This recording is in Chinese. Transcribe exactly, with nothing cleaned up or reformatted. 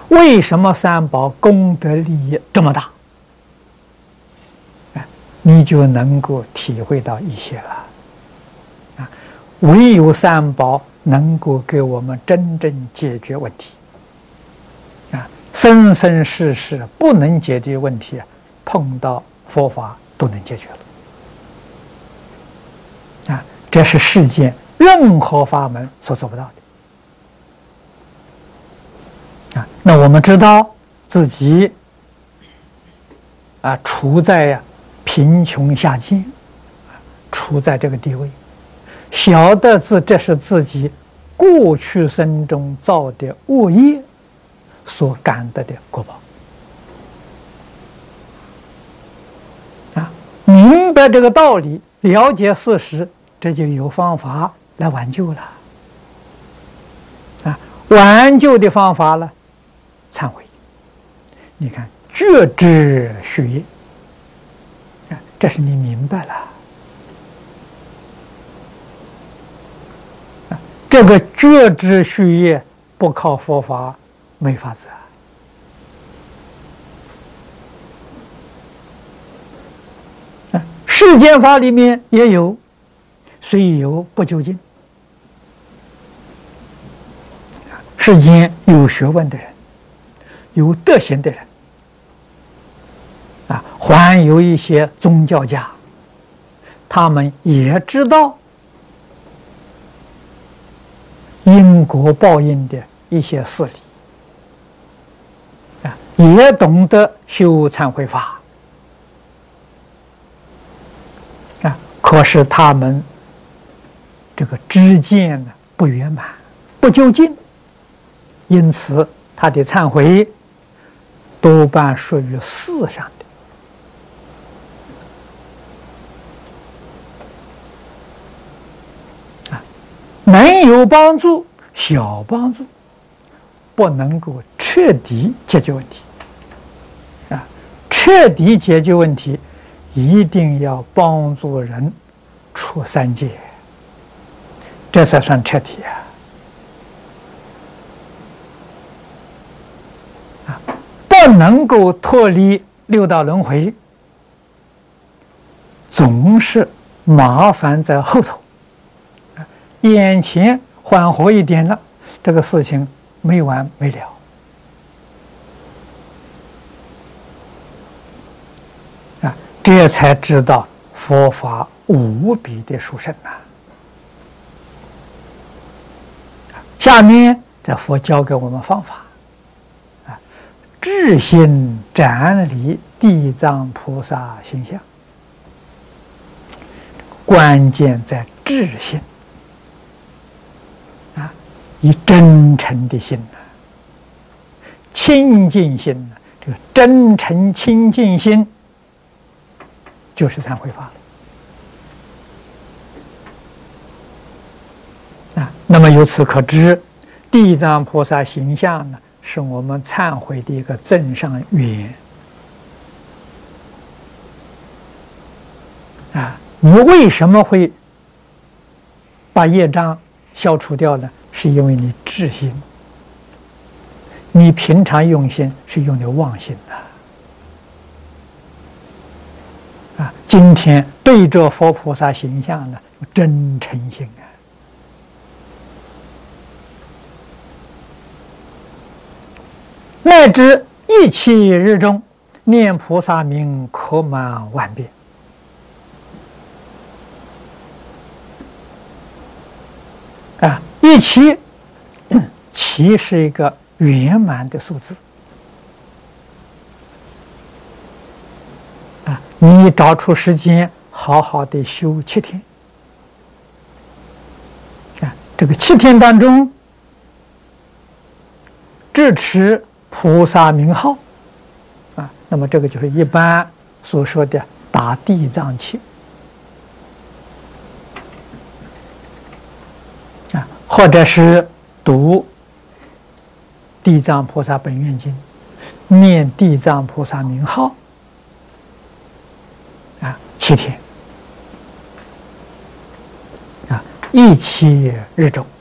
为什么三宝功德利益这么大？啊，你就能够体会到一些了。啊，唯有三宝能够给我们真正解决问题。啊，生生世世不能解决问题，碰到佛法都能解决了。啊，这是世间任何法门所做不到的。啊，那我们知道自己啊处在呀、啊、贫穷下贱，处在这个地位，晓得自这是自己过去生中造的恶业所感得的果报。啊，明白这个道理，了解事实，这就有方法来挽救了。啊，挽救的方法呢？忏悔，你看觉知续业，啊，这是你明白了。啊，这个觉知续业不靠佛法没法子啊。啊，世间法里面也有，虽有不究竟。世间有学问的人。有德行的人，啊，还有一些宗教家，他们也知道因果报应的一些事理，啊，也懂得修忏悔法，啊，可是他们这个知见呢不圆满，不究竟，因此他的忏悔多半属于事上的，啊，能有帮助，小帮助，不能够彻底解决问题，啊，彻底解决问题，一定要帮助人出三界，这才算彻底啊。不能够脱离六道轮回，总是麻烦在后头。眼前缓和一点了，这个事情没完没了。啊，这才知道佛法无比的殊胜呐。下面这佛教给我们方法。智心展离地藏菩萨形象，关键在智心啊，以真诚的心呢，清净心呢，这个真诚清净心就是忏悔法了啊。那么由此可知，地藏菩萨形象呢，是我们忏悔的一个增上缘啊！你为什么会把业障消除掉呢？是因为你智心，你平常用心是用的妄心的啊！今天对着佛菩萨形象呢，真诚心啊！乃至一期日中念菩萨名可满万遍啊！一期，期是一个圆满的数字啊！你找出时间，好好的修七天啊！这个七天当中，智持菩萨名号啊，那么这个就是一般所说的打地藏七啊，或者是读地藏菩萨本愿经，念地藏菩萨名号啊，七天啊，一期日中